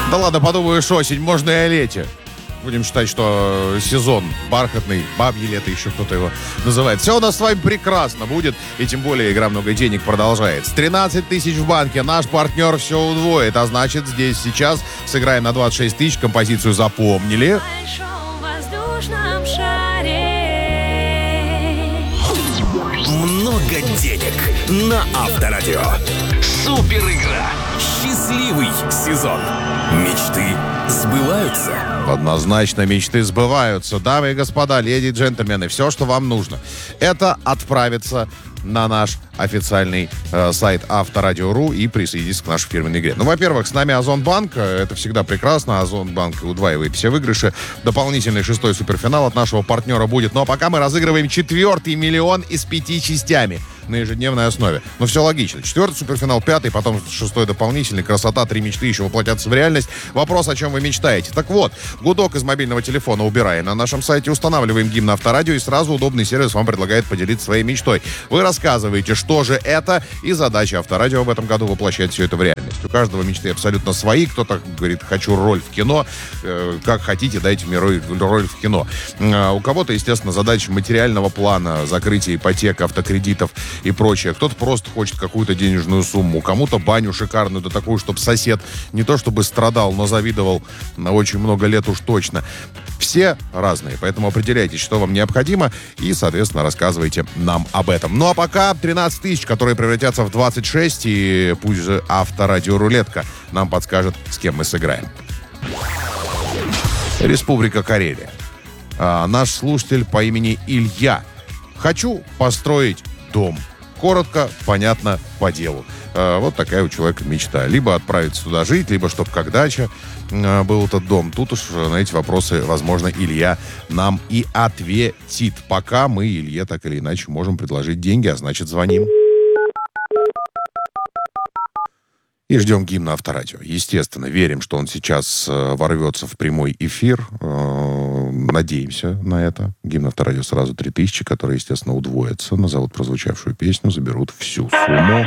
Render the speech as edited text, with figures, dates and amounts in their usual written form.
Да ладно, подумаешь, осень, можно и о лете. Будем считать, что сезон бархатный, бабье лето, еще кто-то его называет. Все у нас с вами прекрасно будет, и тем более игра «Много денег» продолжается. 13 тысяч в банке, наш партнер все удвоит, а значит, здесь сейчас сыграем на 26 тысяч, композицию запомнили. Много денег на Авторадио. Супер игра. Счастливый сезон. Мечты сбываются. Однозначно мечты сбываются. Дамы и господа, леди и джентльмены, все, что вам нужно, это отправиться на наш официальный сайт Авторадио.ру и присоединиться к нашей фирменной игре. Ну, во-первых, с нами Озонбанк. Это всегда прекрасно. Озонбанк удваивает все выигрыши. Дополнительный 6-й суперфинал от нашего партнера будет. Ну, а пока мы разыгрываем 4-й миллион из 5 частями на ежедневной основе. Ну, все логично. 4-й суперфинал, 5-й, потом 6-й дополнительный. Красота, 3 мечты еще воплотятся в реальность. Вопрос, о чем вы мечтаете. Так вот, гудок из мобильного телефона убираем на нашем сайте, устанавливаем гимн Авторадио, и сразу удобный сервис вам предлагает поделиться своей мечтой. Вы рассказываете, что же это, и задача Авторадио в этом году воплощать все это в реальность. У каждого мечты абсолютно свои. Кто-то говорит, хочу роль в кино. Как хотите, дайте мне роль в кино. У кого-то, естественно, задача материального плана, закрытие ипотек, автокредитов и прочее. Кто-то просто хочет какую-то денежную сумму. Кому-то баню шикарную, да такую, чтобы сосед не то чтобы страдал, но завидовал на очень много лет уж точно. Все разные, поэтому определяйтесь, что вам необходимо, и, соответственно, рассказывайте нам об этом. Ну а пока 13 тысяч, которые превратятся в 26, и пусть же Авторадио-рулетка нам подскажет, с кем мы сыграем. Республика Карелия. Наш слушатель по имени Илья. Хочу построить дом. Коротко, понятно, по делу. Вот такая у человека мечта. Либо отправиться туда жить, либо чтобы как дача был этот дом. Тут уж на эти вопросы, возможно, Илья нам и ответит. Пока мы Илье так или иначе можем предложить деньги, а значит, звоним. И ждем гимна Авторадио. Естественно, верим, что он сейчас ворвется в прямой эфир. Надеемся на это. Гимн Авторадио сразу 3000, которые, естественно, удвоятся. Назовут прозвучавшую песню, заберут всю сумму.